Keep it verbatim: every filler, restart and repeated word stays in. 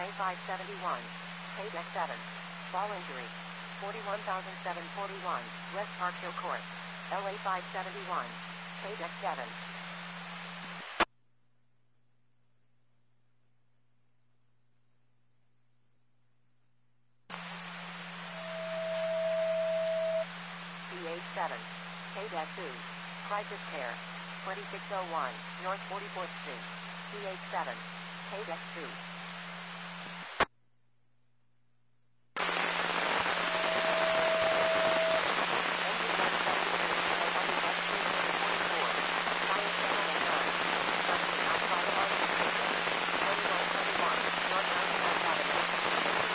A five seventy-one. K deck seven. Ball injury. forty-one thousand seven hundred forty-one. West Park Hill Court. L A five seventy-one. K deck seven. P H seven. K deck two. Crisis Care. twenty-six oh one. North forty-fourth Street. P H seven. K deck two.